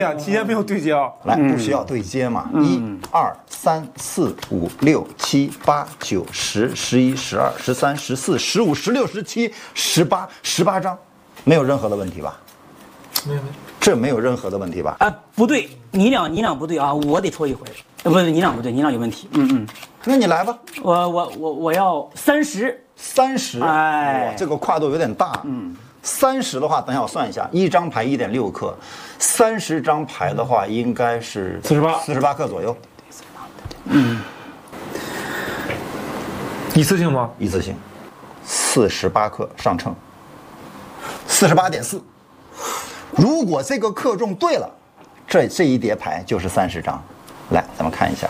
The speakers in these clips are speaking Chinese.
呀，提前没有对接啊。 来，不需要对接嘛。1、2、3、4、5、6、7、8、9、10、11、12、13、14、15、16、17、18张，没有任何的问题吧？ 没有。 这没有任何的问题吧？ 啊，不对，你俩不对啊，我得抽一回。不对，你俩不对，你俩有问题。 那你来吧。 我要30。 30， 哎， 哇，这个跨度有点大。30的话，等一下我算一下，一张牌1.6克，30张牌的话应该是48克左右。 一次性吗？ 一次性，48克上秤，48.4。如果这个克重对了，这一叠牌就是30张。来，咱们看一下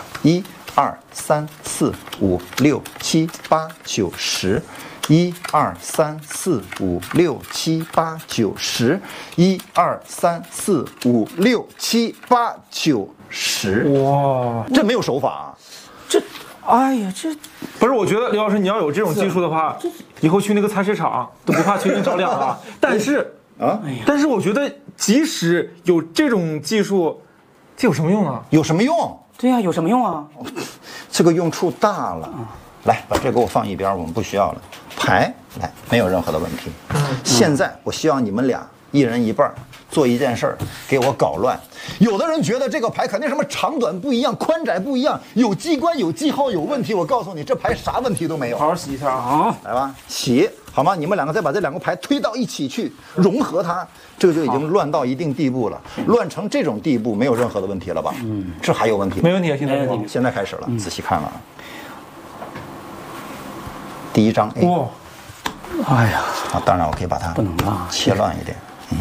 ，1、2、3、4、5、6、7、8、9、10。1、2、3、4、5、6、7、8、9、10。1、2、3、4、5、6、7、8、9、10。 哇， 这没有手法啊！ 哎呀，这不是，我觉得刘老师你要有这种技术的话，以后去那个菜市场都不怕缺斤少两了。但是我觉得即使有这种技术，这有什么用啊？ 有什么用？ 对呀，有什么用啊？ 这个用处大了。来，把这给我放一边，我们不需要了。牌来，没有任何的问题。现在我希望你们俩一人一半做一件事儿，给我搞乱。有的人觉得这个牌肯定什么长短不一样，宽窄不一样，有机关有记号有问题。我告诉你，这牌啥问题都没有。 好好洗一下啊！ 来吧，洗好吗？你们两个再把这两个牌推到一起去，融合它，这个就已经乱到一定地步了。乱成这种地步，没有任何的问题了吧？这还有问题吗？ 没问题，现在现在开始了，仔细看了啊。第一张 A， 哇， 哎呀， 当然我可以把它不能啊， 切乱一点，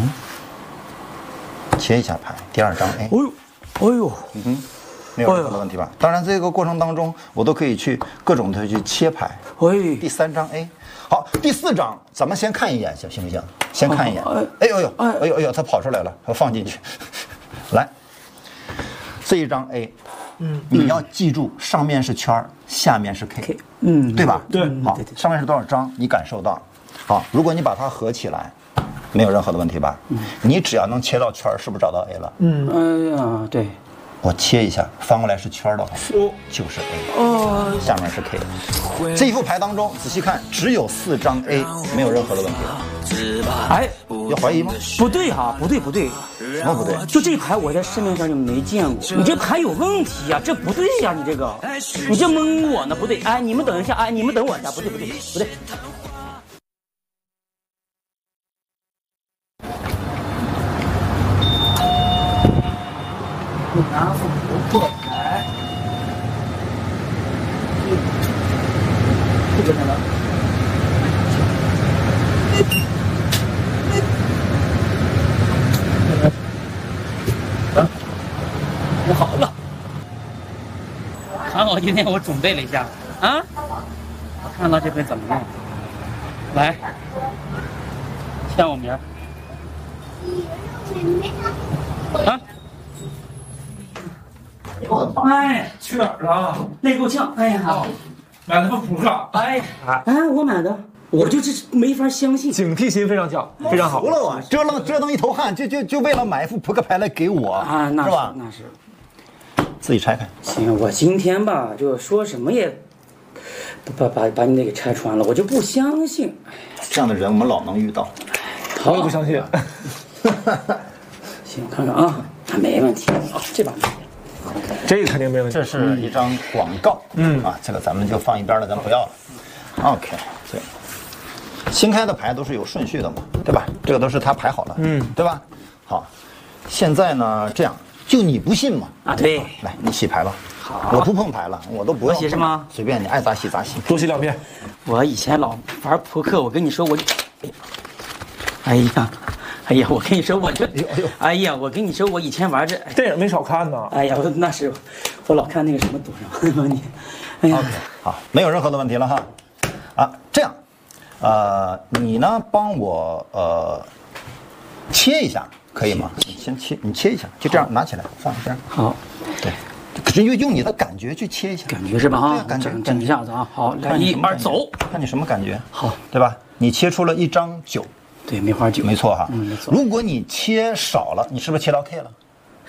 切一下牌。第二张 A， 哎呦， 没有任何的问题吧？当然这个过程当中，我都可以去各种的去切牌。第三张 A， 好，第4张咱们先看一眼，行不行？先看一眼。哎呦，它跑出来了，它放进去。来，这一张 A， 你要记住，上面是圈，下面是 K， 对吧？ 对， 好，上面是多少张？你感受到。好，如果你把它合起来，没有任何的问题吧？你只要能切到圈，是不是找到 A 了？ 哎呀，对， 我切一下，翻过来是圈的话，就是 A， 下面是 K。这一副牌当中，仔细看，只有4张 A， 没有任何的问题了。 哎， 有怀疑吗？ 不对哈，不对， 什么不对？ 就这牌我在市面上就没见过，你这牌有问题呀，这不对呀，你这个，你这蒙我呢，不对，哎，你们等一下，哎，你们等我一下，不对。拿副扑克牌，这个呢？我好了，还好今天我准备了一下啊，看到这回怎么样？来，签我名儿啊。哎， 去哪儿了？ 累够呛！哎呀， 买了个扑克。 哎，我买的，我就是没法相信， 警惕心非常强，非常好。 服了我，折腾一头汗，就为了买一副扑克牌来给我啊，那是吧？ 那是。 自己拆开。 行，我今天吧，就说什么也把你那给拆穿了，我就不相信。 这样的人我们老能遇到。 我也不相信。 行，看看啊，没问题。这把没。 这个肯定没问题。 这是一张广告，这个咱们就放一边了，咱不要了。OK， 对，新开的牌都是有顺序的嘛，对吧？这个都是他排好了，对吧？好，现在呢，这样就你不信嘛？ 啊，对， 来，你洗牌吧。 好， 我不碰牌了，我都不要。 我洗是吗？ 随便你爱咋洗咋洗。 多洗2遍。 我以前老玩扑克，我跟你说，我就，哎呀，我跟你说，我以前玩这电影没少看呢。 哎呀，那是我老看那个什么赌上你，哎呀， OK， 好，没有任何的问题了哈。啊，这样，你呢帮我切一下，可以吗？你切一下，就这样拿起来放一边。 好， 对，可是用你的感觉去切一下， 感觉是吧？哈， 对，感觉整一下子啊。好，来1、2走， 看你什么感觉？ 好， 对吧？你切出了一张9。 对，梅花9， 没错哈， 没错。 如果你切少了，你是不是切到 K 了？